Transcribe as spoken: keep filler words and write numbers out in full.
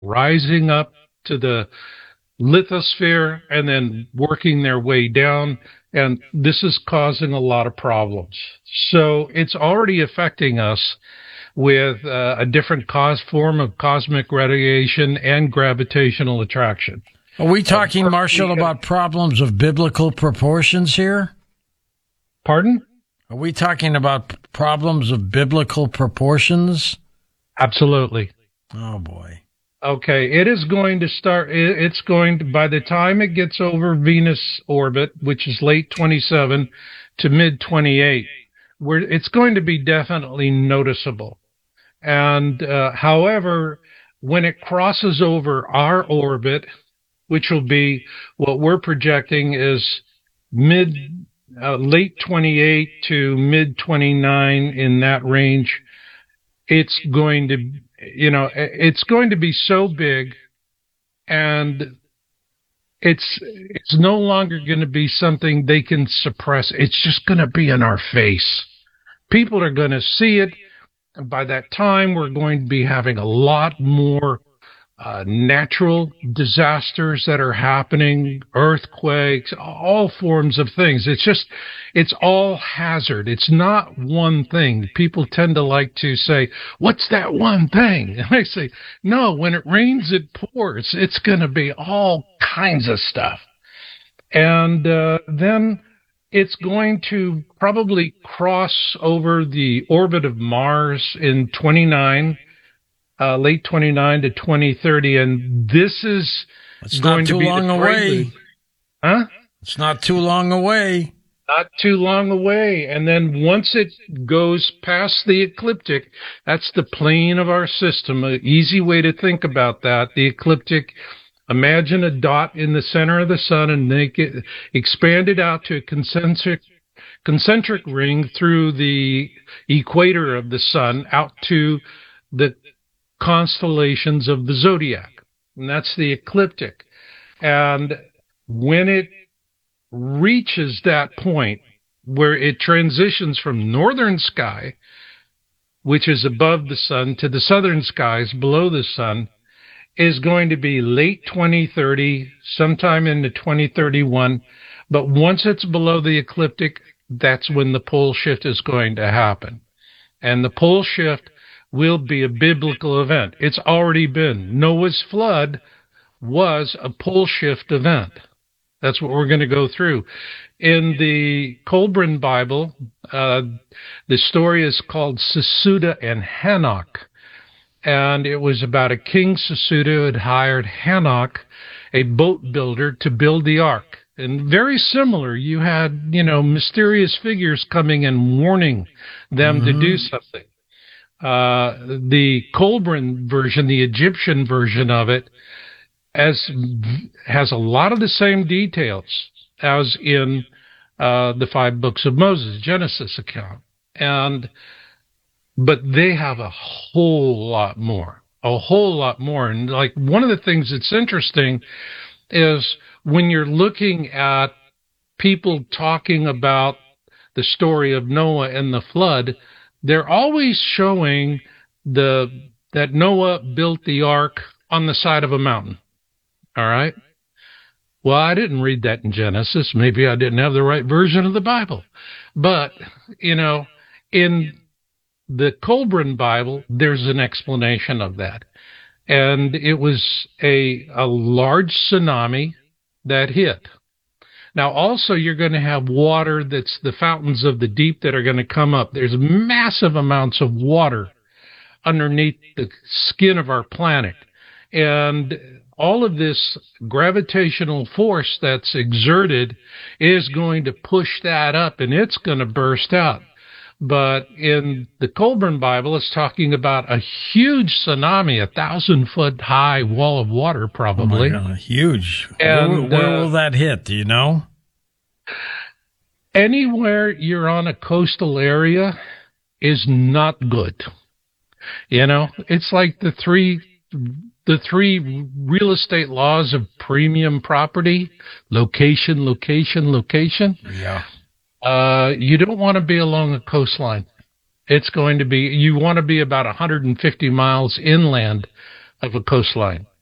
rising up to the lithosphere and then working their way down. And this is causing a lot of problems. So it's already affecting us with uh, a different cause form of cosmic radiation and gravitational attraction. Are we talking, uh, Marshall, about problems of biblical proportions here? Pardon? Are we talking about problems of biblical proportions? Absolutely. Oh, boy. Okay, it is going to start, it's going to, by the time it gets over Venus orbit, which is late twenty-seven to mid twenty-eight, where it's going to be definitely noticeable. And, uh, however, when it crosses over our orbit, which will be what we're projecting is mid, uh, late twenty-eight to mid twenty-nine, in that range, it's going to, you know, it's going to be so big, and it's it's no longer going to be something they can suppress. It's just going to be in our face. People are going to see it, and by that time, we're going to be having a lot more uh, natural disasters that are happening, earthquakes, all forms of things. It's just, it's all hazard. It's not one thing. People tend to like to say, what's that one thing? And I say, no, when it rains, it pours. It's going to be all kinds of stuff. And uh, then it's going to probably cross over the orbit of Mars in twenty-nine, uh, late twenty-nine to twenty thirty. And this is it's going not too to be long the away. Huh? It's not too long away. Not too long away. And then once it goes past the ecliptic, that's the plane of our system. An easy way to think about that, the ecliptic, imagine a dot in the center of the sun and make it expand it out to a concentric concentric ring through the equator of the sun out to the constellations of the zodiac. And that's the ecliptic. And when it reaches that point where it transitions from northern sky, which is above the sun, to the southern skies below the sun, is going to be late twenty thirty, sometime into twenty thirty-one. But once it's below the ecliptic, that's when the pole shift is going to happen. And the pole shift will be a biblical event. It's already been. Noah's flood was a pole shift event. That's what we're going to go through. In the Colburn Bible, uh, the story is called Sesuda and Hanok. And it was about a king Sesuda who had hired Hanok, a boat builder, to build the ark. And very similar, you had, you know, mysterious figures coming and warning them mm-hmm. to do something. Uh, the Colburn version, the Egyptian version of it, as has a lot of the same details as in uh, the five books of Moses, Genesis account. And but they have a whole lot more, a whole lot more. And like one of the things that's interesting is when you're looking at people talking about the story of Noah and the flood, they're always showing the that Noah built the ark on the side of a mountain. All right. Well, I didn't read that in Genesis. Maybe I didn't have the right version of the Bible. But, you know, in the Colburn Bible, there's an explanation of that. And it was a, a large tsunami that hit. Now, also, you're going to have water that's the fountains of the deep that are going to come up. There's massive amounts of water underneath the skin of our planet. And all of this gravitational force that's exerted is going to push that up, and it's going to burst out. But in the Colburn Bible, it's talking about a huge tsunami, a thousand-foot high wall of water, probably. Oh my God, huge. And, where where uh, will that hit? Do you know? Anywhere you're on a coastal area is not good. You know, it's like the three... The three real estate laws of premium property: location, location, location. Yeah. Uh, you don't want to be along a coastline. It's going to be, you want to be about one hundred fifty miles inland of a coastline.